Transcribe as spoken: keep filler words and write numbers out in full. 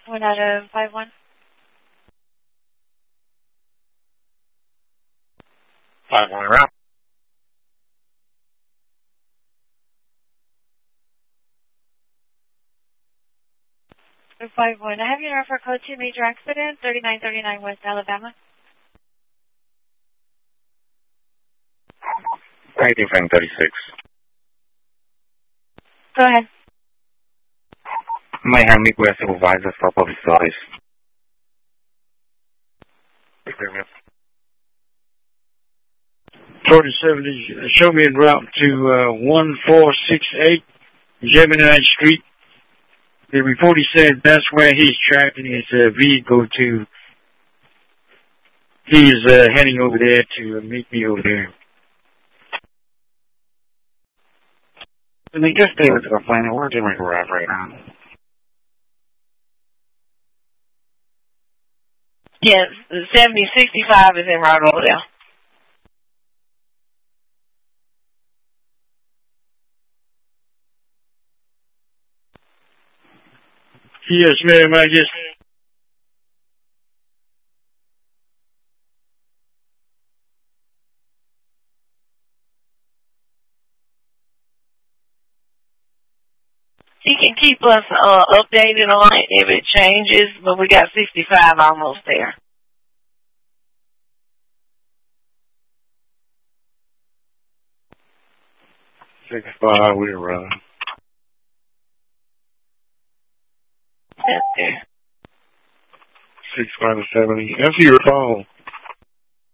One out of five one. Five one route. Five one. I have your refer code to major accident, thirty-nine thirty-nine West Alabama. eighty-five thirty-six. Go ahead. May I meet with a supervisor for public service? forty seventy, show me en route to uh, one four six eight Gemini Street. The report he said that's where he's tracking his uh, vehicle to. He is uh, heading over there to uh, meet me over there. And they just stay with the plane. We're doing right right now. Yes, the seventy sixty-five is en route over there. Yes, ma'am, I just... He can keep us uh, updated on it if it changes, but we got sixty-five almost there. sixty-five, we're running. That's there. sixty-five to seventy. Answer your phone.